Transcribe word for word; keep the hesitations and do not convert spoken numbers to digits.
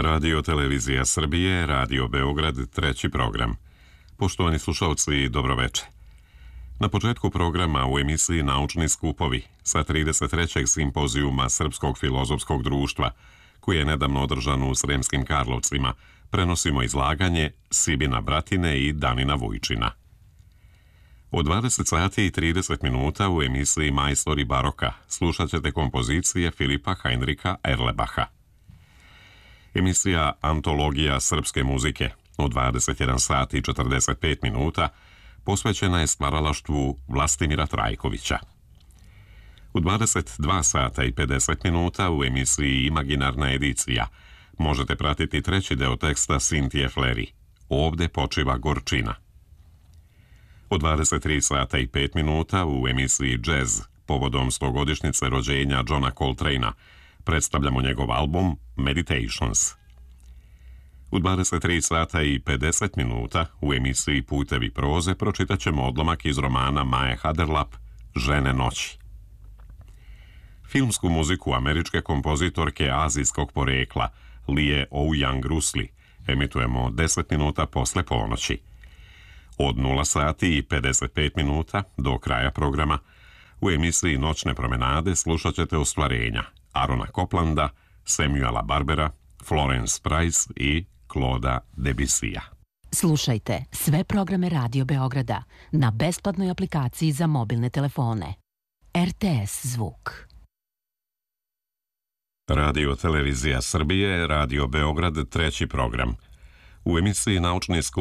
Radio Televizija Srbije, Radio Beograd, treći program. Poštovani slušalci, dobroveče. Na početku programa u emisiji Naučni skupovi sa trideset trećeg simpozijuma Srpskog filozofskog društva, koji je nedavno održan u Sremskim Karlovcima, prenosimo izlaganje Sibina Bratine i Danina Vujčina. U dvadeset sati i trideset minuta u emisiji Majstori baroka slušat ćete kompozicije Filipa Heinricha Erlebacha. Emisija Antologija srpske muzike u dvadeset jedan sati i četrdeset pet minuta posvećena je stvaralaštvu Vlastimira Trajkovića. U dvadeset dva sata i pedeset minuta u emisiji Imaginarna edicija možete pratiti treći deo teksta Sintije Fleri, Ovde počiva gorčina. U dvadeset tri sata i pet minuta u emisiji Jazz povodom stogodišnjice rođenja Johna Coltrane'a predstavljamo njegov album Meditations. U dvadeset tri sata i pedeset minuta u emisiji Putevi proze pročitat ćemo odlomak iz romana Maje Haderlap Žene noći. Filmsku muziku američke kompozitorke azijskog porekla Lie Ouyang Rusli emitujemo deset minuta posle ponoći. Od nula sati i pedeset pet minuta do kraja programa u emisiji Noćne promenade slušat ćete ostvarenja Arona Coplanda, Samuela Barbera, Florence Price i Claude'a Debussya. Slušajte sve programe Radio Beograda na besplatnoj aplikaciji za mobilne telefone. R T S zvuk. Radio Televizija Srbije, Radio Beograd, treći program. U emisiji Naučni skup